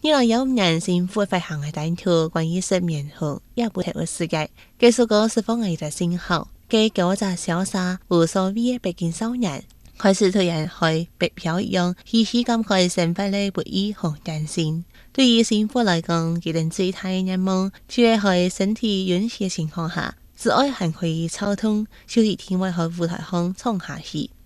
2015年政府發行嘅單條關於失眠後也不太嘅世界，繼續個釋放嘅信號，給九隻瀟灑無所謂嘅北京少年，開始突然喺北漂一樣，唏噓感慨生活嘅不易和擔心。對於政府來講，佢哋最大嘅願望就係喺身體允許嘅情況下，只愛還可以操縱，就一定會喺舞台上衝下去。